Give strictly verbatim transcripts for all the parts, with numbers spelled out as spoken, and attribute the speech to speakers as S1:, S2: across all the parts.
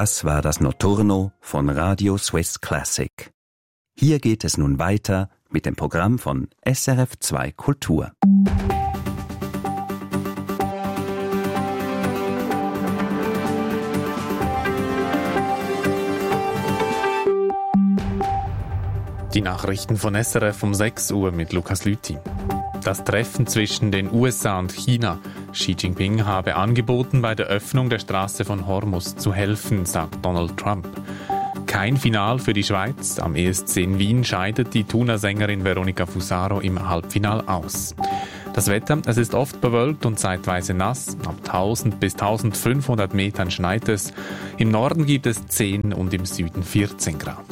S1: Das war das Notturno von Radio Swiss Classic. Hier geht es nun weiter mit dem Programm von S R F zwei Kultur.
S2: Die Nachrichten von S R F um sechs Uhr mit Lukas Lüthi. Das Treffen zwischen den U S A und China. Xi Jinping habe angeboten, bei der Öffnung der Straße von Hormuz zu helfen, sagt Donald Trump. Kein Final für die Schweiz. Am E S C in Wien scheidet die Thuner-Sängerin Veronica Fusaro im Halbfinal aus. Das Wetter, es ist oft bewölkt und zeitweise nass. Ab tausend bis eintausendfünfhundert Metern schneit es. Im Norden gibt es zehn und im Süden vierzehn Grad.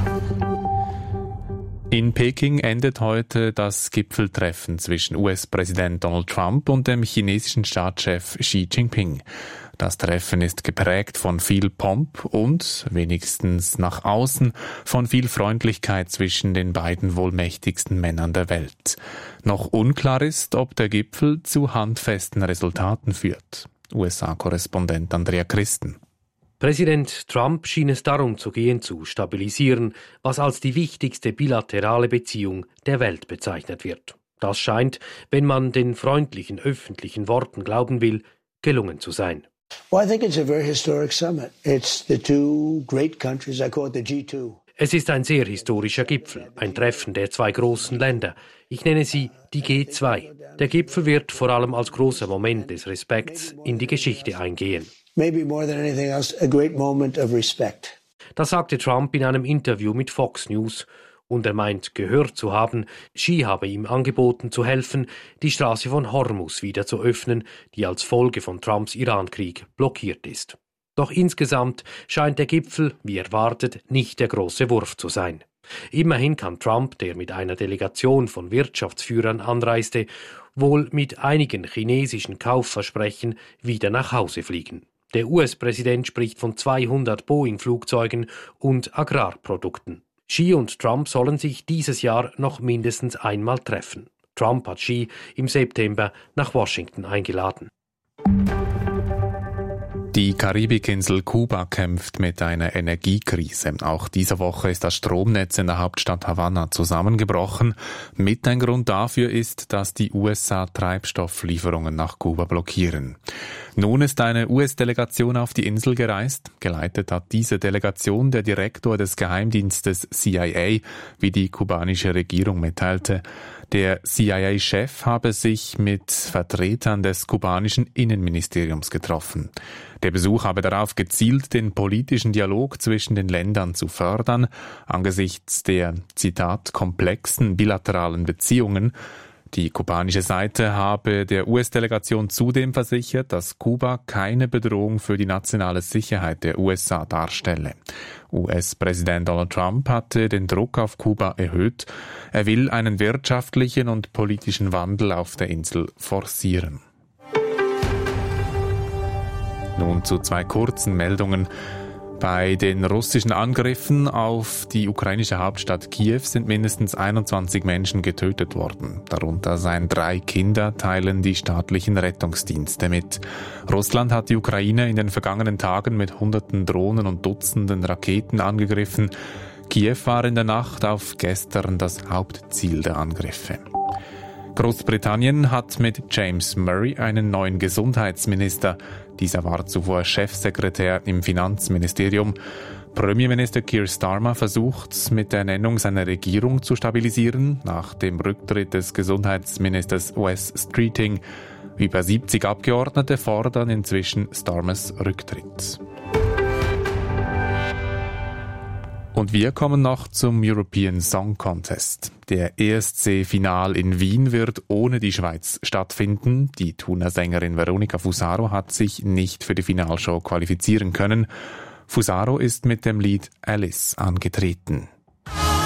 S2: In Peking endet heute das Gipfeltreffen zwischen U S-Präsident Donald Trump und dem chinesischen Staatschef Xi Jinping. Das Treffen ist geprägt von viel Pomp und, wenigstens nach außen, von viel Freundlichkeit zwischen den beiden wohl mächtigsten Männern der Welt. Noch unklar ist, ob der Gipfel zu handfesten Resultaten führt. U S A-Korrespondent Andrea Christen.
S3: Präsident Trump schien es darum zu gehen, zu stabilisieren, was als die wichtigste bilaterale Beziehung der Welt bezeichnet wird. Das scheint, wenn man den freundlichen öffentlichen Worten glauben will, gelungen zu sein.
S4: Well, I think it's a very historic summit. It's the two great countries, I call it the G two.
S3: Es ist ein sehr historischer Gipfel, ein Treffen der zwei großen Länder. Ich nenne sie die G zwei. Der Gipfel wird vor allem als großer Moment des Respekts in die Geschichte eingehen.
S4: Maybe more than anything else, a great moment of respect.
S3: Das sagte Trump in einem Interview mit Fox News. Und er meint, gehört zu haben, Xi habe ihm angeboten zu helfen, die Straße von Hormuz wieder zu öffnen, die als Folge von Trumps Irankrieg blockiert ist. Doch insgesamt scheint der Gipfel, wie erwartet, nicht der große Wurf zu sein. Immerhin kann Trump, der mit einer Delegation von Wirtschaftsführern anreiste, wohl mit einigen chinesischen Kaufversprechen wieder nach Hause fliegen. Der U S-Präsident spricht von zweihundert Boeing-Flugzeugen und Agrarprodukten. Xi und Trump sollen sich dieses Jahr noch mindestens einmal treffen. Trump hat Xi im September nach Washington eingeladen.
S2: Die Karibikinsel Kuba kämpft mit einer Energiekrise. Auch diese Woche ist das Stromnetz in der Hauptstadt Havanna zusammengebrochen. Mit ein Grund dafür ist, dass die U S A Treibstofflieferungen nach Kuba blockieren. Nun ist eine U S-Delegation auf die Insel gereist. Geleitet hat diese Delegation der Direktor des Geheimdienstes C I A, wie die kubanische Regierung mitteilte. Der C I A-Chef habe sich mit Vertretern des kubanischen Innenministeriums getroffen. Der Besuch habe darauf gezielt, den politischen Dialog zwischen den Ländern zu fördern, angesichts der, Zitat, komplexen bilateralen Beziehungen. Die kubanische Seite habe der U S-Delegation zudem versichert, dass Kuba keine Bedrohung für die nationale Sicherheit der U S A darstelle. U S-Präsident Donald Trump hatte den Druck auf Kuba erhöht. Er will einen wirtschaftlichen und politischen Wandel auf der Insel forcieren. Nun zu zwei kurzen Meldungen. Bei den russischen Angriffen auf die ukrainische Hauptstadt Kiew sind mindestens einundzwanzig Menschen getötet worden. Darunter seien drei Kinder, teilen die staatlichen Rettungsdienste mit. Russland hat die Ukraine in den vergangenen Tagen mit hunderten Drohnen und Dutzenden Raketen angegriffen. Kiew war in der Nacht auf gestern das Hauptziel der Angriffe. Großbritannien hat mit James Murray einen neuen Gesundheitsminister. Dieser war zuvor Chefsekretär im Finanzministerium. Premierminister Keir Starmer versucht, mit der Ernennung seiner Regierung zu stabilisieren, nach dem Rücktritt des Gesundheitsministers Wes Streeting. Über siebzig Abgeordnete fordern inzwischen Starmers Rücktritt. Und wir kommen noch zum European Song Contest. Der E S C-Final in Wien wird ohne die Schweiz stattfinden. Die Thuner Sängerin Veronica Fusaro hat sich nicht für die Finalshow qualifizieren können. Fusaro ist mit dem Lied Alice angetreten.